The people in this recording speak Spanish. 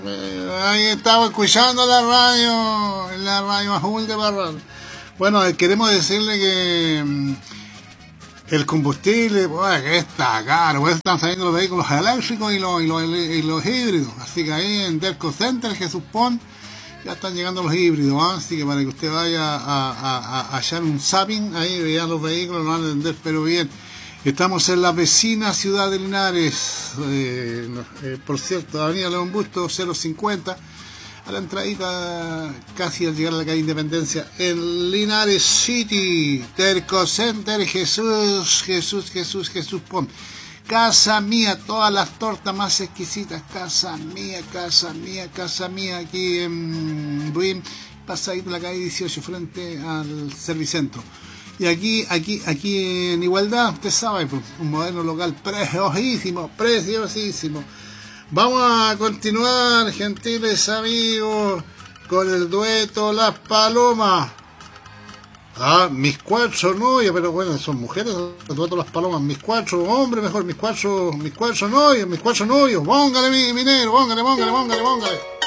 Ahí estamos escuchando la radio Majul de Parral. Bueno, queremos decirle que el combustible, pues, que está caro, pues están saliendo los vehículos eléctricos y los híbridos. Así que ahí en Derco Center, Jesús Pon, ya están llegando los híbridos, ¿eh? Así que para que usted vaya a echar un zapping, ahí vean los vehículos, lo van a entender, pero bien. Estamos en la vecina ciudad de Linares, por cierto, Avenida León Busto 050, a la entradita casi al llegar a la calle Independencia, en Linares City, Terco Center, Jesús Pon. Casa mía, todas las tortas más exquisitas, casa mía, aquí en Buin, pasadito la calle 18 frente al Servicentro. Y aquí en Igualdad, usted sabe, pues, un moderno local preciosísimo. Vamos a continuar, gentiles amigos, con el dueto Las Palomas. Mis cuatro novios, pero bueno, son mujeres, el dueto Las Palomas. Mis cuatro hombres, mejor, mis cuatro novios. Póngale, mi negro, póngale.